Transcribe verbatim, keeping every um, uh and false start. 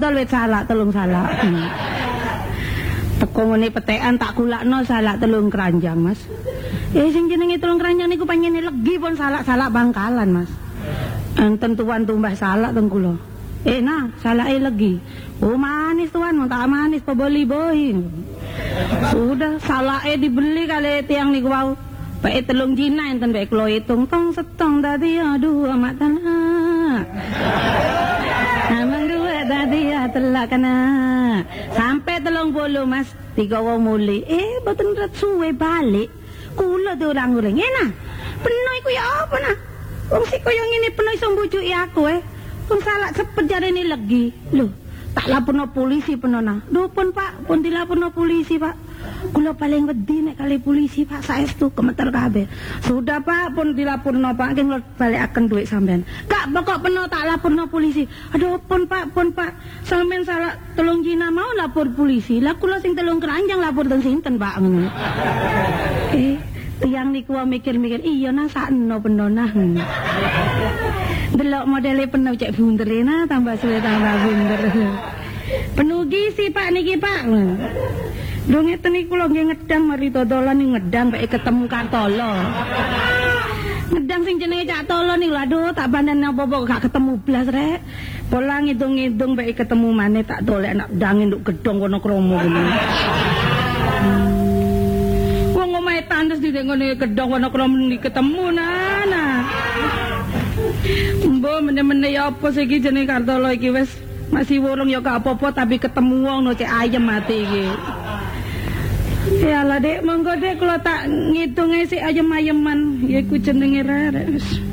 dol wit salak telung salak. Hmm. Teko ngene petekan tak kulakno salak telung keranjang, Mas. Eh sing jenenge telung keranjang niku panjene legi pun salak-salak bangkalan, Mas. Enten tuan tumbah salak teng kula. Eh nah, salake legi. Oh manis tuan, mau tak manis pebeli boy. Sudah salake dibeli kali tiang niku wau. Bae telung Cina enten bae kula hitung tong setong dadi aduh amat tanah. Amang dua tadi ya telak kena sampai telung puluh Mas tiga wong muli eh boten ret suwe balik kula tuh orang uring enak penuh iku ya apa nah wong sik koyo ngene penuh iso mbujuki aku eh wong salak cepet jarene legi lho tak laporno polisi penona lho pun Pak pun dilaporno polisi Pak kula paling wedi nek kali polisi Pak saestu gemeter kabeh sudah Pak pun dilaporno Pak nggih balekaken dhuwit sampean kak pokok peno tak laporno polisi aduh pun Pak pun Pak sampean salah telung Cina mau lapor polisi lah kula sing telung keranjang lapor teng sinten Pak ngono eh tiang niku mikir-mikir iya nah sakno penona delok modele penuh cek bunder nah tambah suwe tambah bunder penuh gizi Pak niki Pak lho ngeten niku lho nggih ngedang mari dodolan ning ngedang bae ketemu Kartolo. Ngedang sing jenenge Cak Tolo niku aduh tak bandane apa-apa gak ketemu blas rek. Pola ngidung-ngidung bae ketemu maneh tak dolek nak dange nduk gedhong kono kromo ngono. Wong omahe tandes di ngene gedhong kono kromo ketemu nana. Mbok meneh-meneh ya apa sih iki jenenge Kartolo iki wis masih wurung ya gak apa-apa tapi ketemu wong no cek ayem mati iki. Ya lah dek, monggo dek kalau tak ngitungnya si ayem-ayeman, ya ku jenenge rare.